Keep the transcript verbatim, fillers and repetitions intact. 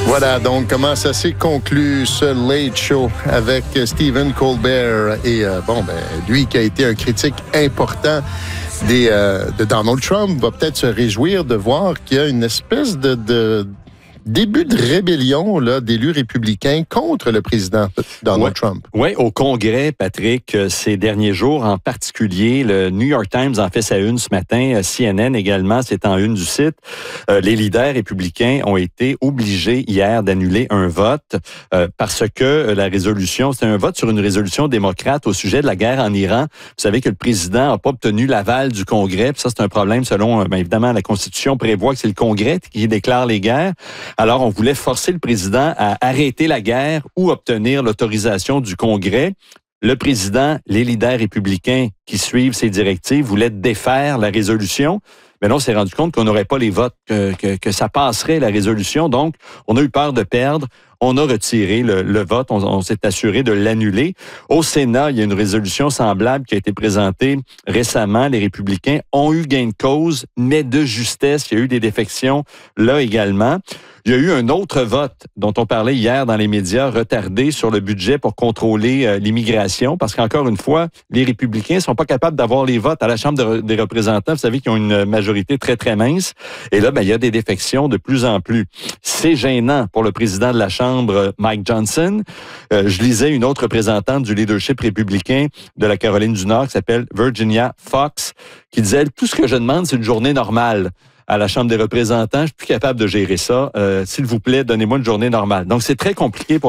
Voilà, donc comment ça s'est conclu ce Late Show avec Stephen Colbert et euh, bon, ben lui qui a été un critique important des, euh, de Donald Trump va peut-être se réjouir de voir qu'il y a une espèce de, de début de rébellion là, d'élus républicains contre le président Donald ouais. Trump. Oui, au Congrès, Patrick, ces derniers jours en particulier, le New York Times en fait sa une ce matin, C N N également, c'est en une du site. Euh, les leaders républicains ont été obligés hier d'annuler un vote euh, parce que la résolution, c'est un vote sur une résolution démocrate au sujet de la guerre en Iran. Vous savez que le président n'a pas obtenu l'aval du Congrès, puis ça c'est un problème selon, bien évidemment, la Constitution prévoit que c'est le Congrès qui déclare les guerres. Alors, on voulait forcer le président à arrêter la guerre ou obtenir l'autorisation du Congrès. Le président, les leaders républicains qui suivent ces directives voulaient défaire la résolution. Mais là, on s'est rendu compte qu'on n'aurait pas les votes, que, que, que ça passerait la résolution. Donc, on a eu peur de perdre. On a retiré le, le vote. On, on s'est assuré de l'annuler. Au Sénat, il y a une résolution semblable qui a été présentée récemment. Les républicains ont eu gain de cause, mais de justesse. Il y a eu des défections là également. Il y a eu un autre vote dont on parlait hier dans les médias, retardé sur le budget pour contrôler euh, l'immigration, parce qu'encore une fois, les républicains sont pas capables d'avoir les votes à la Chambre de, des représentants. Vous savez qu'ils ont une majorité très, très mince. Et là, ben, il y a des défections de plus en plus. C'est gênant pour le président de la Chambre, Mike Johnson. Euh, je lisais une autre représentante du leadership républicain de la Caroline du Nord qui s'appelle Virginia Fox, qui disait « Tout ce que je demande, c'est une journée normale. » à la Chambre des représentants, je suis plus capable de gérer ça. Euh, s'il vous plaît, donnez-moi une journée normale. Donc, c'est très compliqué pour